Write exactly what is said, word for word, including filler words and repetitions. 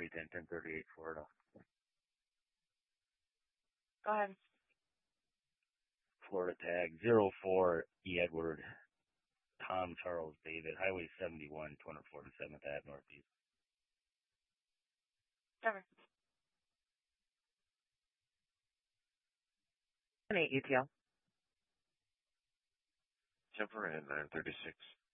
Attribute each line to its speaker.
Speaker 1: three ten ten thirty eight Florida.
Speaker 2: Go ahead.
Speaker 1: Florida tag zero four E Edward Tom Charles David Highway seventy one two hundred forty seventh Ave Northeast.
Speaker 2: Cover.
Speaker 3: An eight U T L.
Speaker 4: Temper and nine thirty six.